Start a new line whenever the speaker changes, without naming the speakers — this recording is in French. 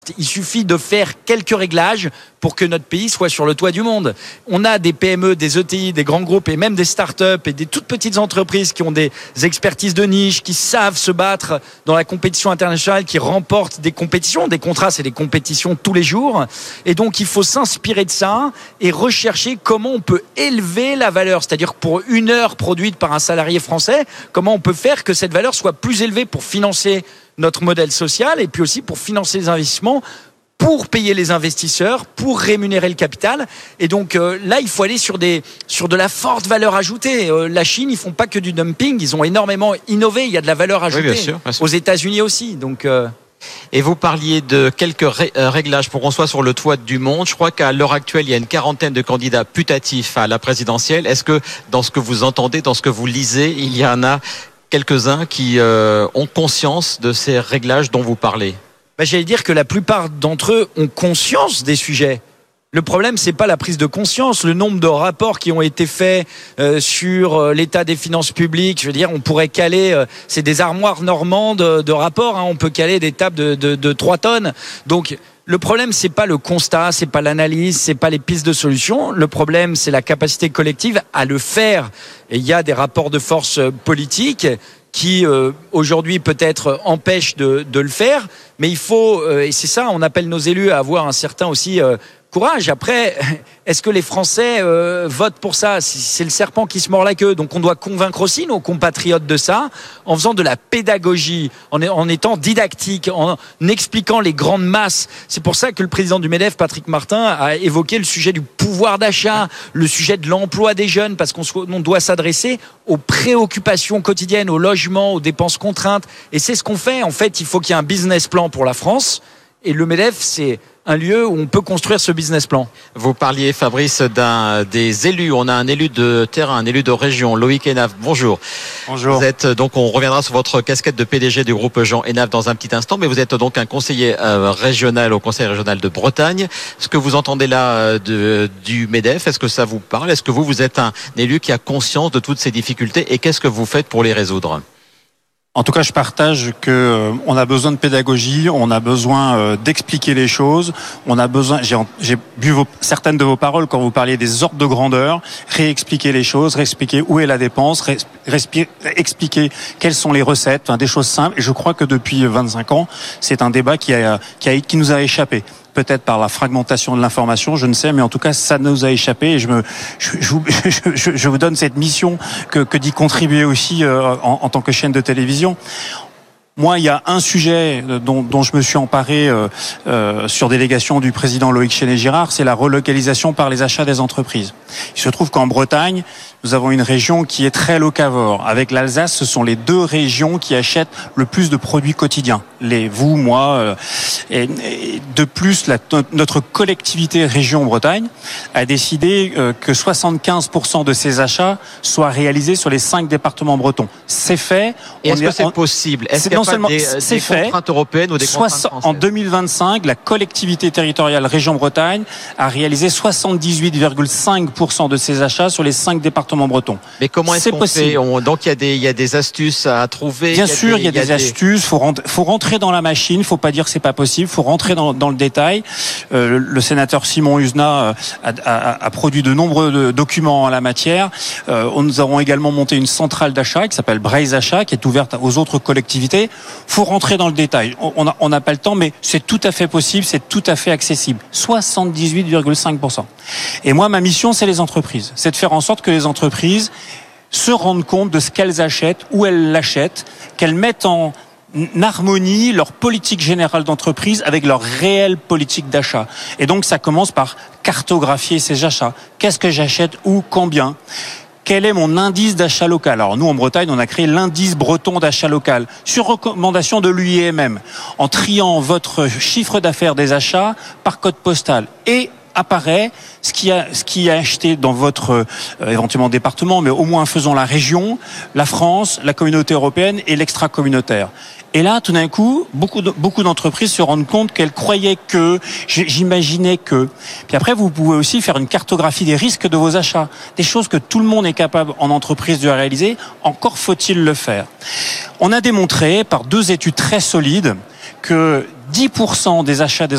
Il suffit de faire quelques réglages pour que notre pays soit sur le toit du monde. On a des PME, des ETI, des grands groupes et même des startups et des toutes petites entreprises qui ont des expertises de niche, qui savent se battre dans la compétition internationale, qui remportent des compétitions. Des contrats, c'est des compétitions tous les jours. Et donc, il faut s'inspirer de ça et rechercher comment on peut élever la valeur. C'est-à-dire que pour une heure produite par un salarié français, comment on peut faire que cette valeur soit plus élevée pour financer notre modèle social et puis aussi pour financer les investissements, pour payer les investisseurs, pour rémunérer le capital. Et donc là, il faut aller sur de la forte valeur ajoutée. La Chine, ils font pas que du dumping, ils ont énormément innové. Il y a de la valeur ajoutée.
Oui, bien sûr.
Aux États-Unis aussi. Donc
Et vous parliez de quelques réglages pour qu'on soit sur le toit du monde. Je crois qu'à l'heure actuelle, il y a une quarantaine de candidats putatifs à la présidentielle. Est-ce que dans ce que vous entendez, dans ce que vous lisez, il y en a quelques-uns qui ont conscience de ces réglages dont vous parlez?
J'allais dire que la plupart d'entre eux ont conscience des sujets. Le problème, c'est pas la prise de conscience. Le nombre de rapports qui ont été faits sur l'état des finances publiques, je veux dire, on pourrait caler, c'est des armoires normandes de rapports, hein, on peut caler des tables de 3 tonnes. Donc, le problème, c'est pas le constat, c'est pas l'analyse, c'est pas les pistes de solution. Le problème, c'est la capacité collective à le faire. Et il y a des rapports de force politiques qui aujourd'hui peut-être empêchent de le faire, mais il faut, et c'est ça, on appelle nos élus à avoir un certain aussi courage. Après, est-ce que les Français votent pour ça? C'est le serpent qui se mord la queue. Donc on doit convaincre aussi nos compatriotes de ça, en faisant de la pédagogie, en étant didactique, en expliquant les grandes masses. C'est pour ça que le président du MEDEF, Patrick Martin, a évoqué le sujet du pouvoir d'achat, le sujet de l'emploi des jeunes, parce qu'on doit s'adresser aux préoccupations quotidiennes, au logement, aux dépenses contraintes. Et c'est ce qu'on fait. En fait, il faut qu'il y ait un business plan pour la France. Et le MEDEF, c'est un lieu où on peut construire ce business plan.
Vous parliez, Fabrice, des élus. On a un élu de terrain, un élu de région, Loïc Hénave. Bonjour.
Bonjour.
Vous êtes donc, on reviendra sur votre casquette de PDG du groupe Jean Hénave dans un petit instant, mais vous êtes donc un conseiller régional au Conseil régional de Bretagne. Ce que vous entendez là du MEDEF, est-ce que ça vous parle? Est-ce que vous êtes un élu qui a conscience de toutes ces difficultés et qu'est-ce que vous faites pour les résoudre?
En tout cas, je partage que on a besoin de pédagogie, on a besoin d'expliquer les choses, on a besoin. J'ai bu certaines de vos paroles quand vous parliez des ordres de grandeur, réexpliquer les choses, réexpliquer où est la dépense, expliquer quelles sont les recettes, des choses simples. Et je crois que depuis 25 ans, c'est un débat qui nous a échappé. Peut-être par la fragmentation de l'information, je ne sais, mais en tout cas, ça nous a échappé. Et je vous donne cette mission que d'y contribuer aussi en tant que chaîne de télévision. Moi, il y a un sujet dont je me suis emparé sur délégation du président Loïc Chenet-Girard, c'est la relocalisation par les achats des entreprises. Il se trouve qu'en Bretagne, nous avons une région qui est très locavore. Avec l'Alsace, ce sont les 2 régions qui achètent le plus de produits quotidiens. Vous, moi. Et de plus, notre collectivité région Bretagne a décidé que 75% de ces achats soient réalisés sur les 5 départements bretons. C'est fait.
Et est-ce que c'est possible? Est-ce qu'il y a pas des contraintes européennes ou des contraintes françaises?
En 2025, la collectivité territoriale région Bretagne a réalisé 78,5% de ses achats sur les 5 départements bretons.
Mais comment est-ce qu'on fait? Donc il y a des astuces à trouver.
Bien sûr, il y a des astuces. Faut rentrer dans la machine. Faut pas dire que c'est pas possible. Faut rentrer dans le détail. Le sénateur Simon Husenat a produit de nombreux documents en la matière. Nous avons également monté une centrale d'achat qui s'appelle Braise Achat, qui est ouverte aux autres collectivités. Faut rentrer dans le détail. On n'a pas le temps, mais c'est tout à fait possible. C'est tout à fait accessible. 78,5%. Et moi, ma mission, c'est les entreprises. C'est de faire en sorte que les entreprises se rendent compte de ce qu'elles achètent, où elles l'achètent, qu'elles mettent en harmonie leur politique générale d'entreprise avec leur réelle politique d'achat. Et donc, ça commence par cartographier ces achats. Qu'est-ce que j'achète, où, combien ? Quel est mon indice d'achat local? Alors nous, en Bretagne, on a créé l'indice breton d'achat local sur recommandation de l'UIMM, en triant votre chiffre d'affaires des achats par code postal. Et apparaît ce qui est acheté dans votre éventuellement département, mais au moins faisons la région, la France, la communauté européenne et l'extra-communautaire. Et là, tout d'un coup, beaucoup d'entreprises se rendent compte qu'elles croyaient que, j'imaginais que. Puis après, vous pouvez aussi faire une cartographie des risques de vos achats, des choses que tout le monde est capable en entreprise de réaliser. Encore faut-il le faire. On a démontré par 2 études très solides que 10% des achats des